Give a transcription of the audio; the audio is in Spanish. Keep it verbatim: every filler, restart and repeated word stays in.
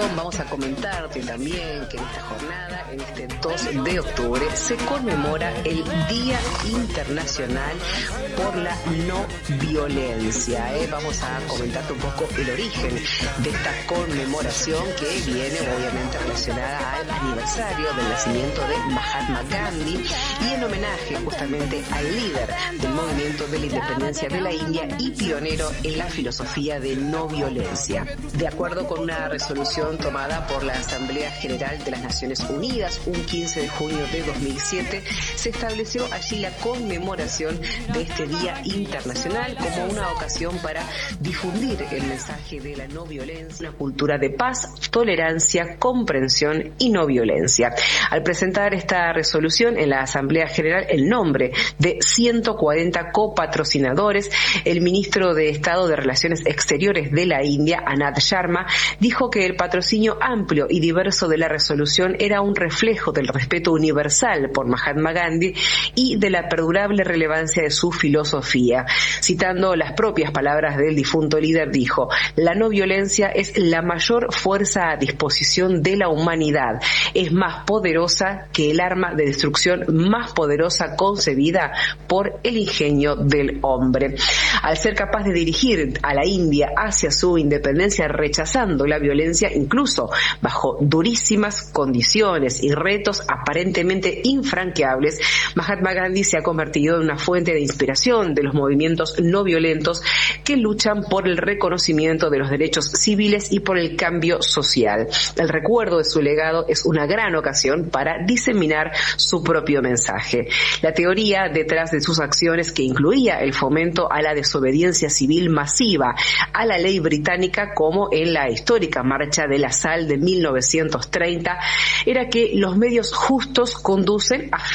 Vamos a comentarte también que en esta jornada, en este dos de octubre, se conmemora el Día Internacional por la No Violencia. ¿eh? Vamos a comentarte un poco el origen de esta conmemoración que viene obviamente relacionada al aniversario del nacimiento de Mahatma Gandhi y en homenaje justamente al líder del movimiento de la independencia de la India y pionero en la filosofía de no violencia. De acuerdo con una resolución tomada por la Asamblea General de las Naciones Unidas un quince de junio de dos mil siete, se estableció allí la conmemoración de este Día Internacional como una ocasión para difundir el mensaje de la no violencia, una cultura de paz, tolerancia, comprensión y no violencia. Al presentar esta resolución en la Asamblea General el nombre de ciento cuarenta copatrocinadores, el ministro de Estado de Relaciones Exteriores de la India, Anand Sharma, dijo que el patrocinio amplio y diverso de la resolución era un reflejo del respeto universal por Mahatma Gandhi y de la perdurable relevancia de su filosofía. Citando las propias palabras del difunto líder, dijo: "La no violencia es la mayor fuerza a disposición de la humanidad. Es más poderosa que el arma de destrucción más poderosa concebida por el ingenio del hombre". Al ser capaz de dirigir a la India hacia su independencia rechazando la violencia, incluso bajo durísimas condiciones y retos aparentemente infranqueables, Mahatma Gandhi se ha convertido en una fuente de inspiración de los movimientos no violentos que luchan por el reconocimiento de los derechos civiles y por el cambio social. El recuerdo de su legado es una gran ocasión para diseminar su propio mensaje. La teoría detrás de sus acciones, que incluía el fomento a la desobediencia civil masiva, a la ley británica, como en la histórica Marcha de la Sal de mil novecientos treinta, era que los medios justos conducen a